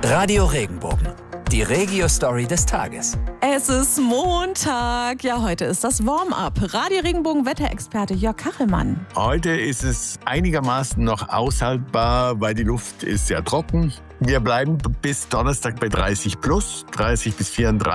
Radio Regenbogen, die Regio-Story des Tages. Es ist Montag. Ja, heute ist das Warm-up. Radio Regenbogen Wetterexperte Jörg Kachelmann. Heute ist es einigermaßen noch aushaltbar, weil die Luft ist sehr trocken. Wir bleiben bis Donnerstag bei 30 plus, 30 bis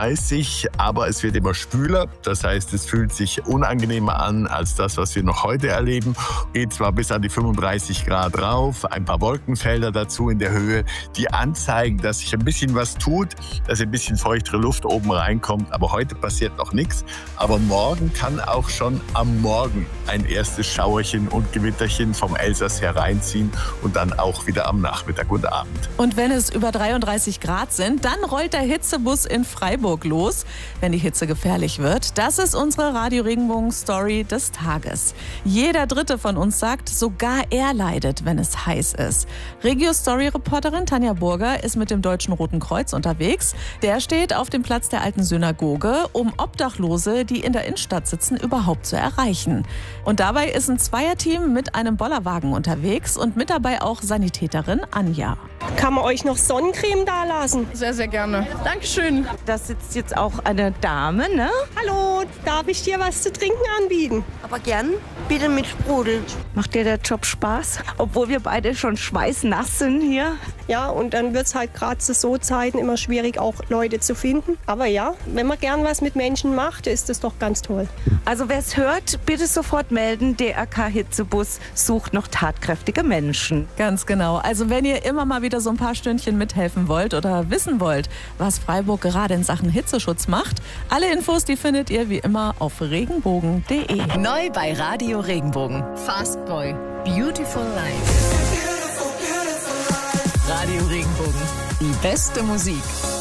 34, aber es wird immer schwüler. Das heißt, es fühlt sich unangenehmer an als das, was wir noch heute erleben. Geht zwar bis an die 35 Grad rauf, ein paar Wolkenfelder dazu in der Höhe, die anzeigen, dass sich ein bisschen was tut, dass ein bisschen feuchtere Luft oben reinkommt. Aber heute passiert noch nichts. Aber morgen kann auch schon am Morgen ein erstes Schauerchen und Gewitterchen vom Elsass hereinziehen und dann auch wieder am Nachmittag und Abend. Und wenn es über 33 Grad sind, dann rollt der Hitzebus in Freiburg los, wenn die Hitze gefährlich wird. Das ist unsere Radio Regenbogen Story des Tages. Jeder Dritte von uns sagt, sogar er leidet, wenn es heiß ist. Regio-Story-Reporterin Tanja Burger ist mit dem Deutschen Roten Kreuz unterwegs. Der steht auf dem Platz der alten Synagoge, um Obdachlose, die in der Innenstadt sitzen, überhaupt zu erreichen. Und dabei ist ein Zweierteam mit einem Bollerwagen unterwegs und mit dabei auch Sanitäterin Anja. Kann man euch noch Sonnencreme da lassen? Sehr, sehr gerne. Dankeschön. Da sitzt jetzt auch eine Dame, ne? Hallo, darf ich dir was zu trinken anbieten? Aber gern. Bitte mit Sprudel. Macht dir der Job Spaß? Obwohl wir beide schon schweißnass sind hier. Ja, und dann wird es halt gerade zu so Zeiten immer schwierig, auch Leute zu finden. Aber ja, wenn man gern was mit Menschen macht, ist das doch ganz toll. Also wer es hört, bitte sofort melden. DRK Hitzebus sucht noch tatkräftige Menschen. Ganz genau. Also wenn ihr immer mal wieder so ein paar Stündchen mithelfen wollt oder wissen wollt, was Freiburg gerade in Sachen Hitzeschutz macht, alle Infos, die findet ihr wie immer auf regenbogen.de. Neu bei Radio Regenbogen. Fast Boy. Beautiful Life. Radio Regenbogen, die beste Musik.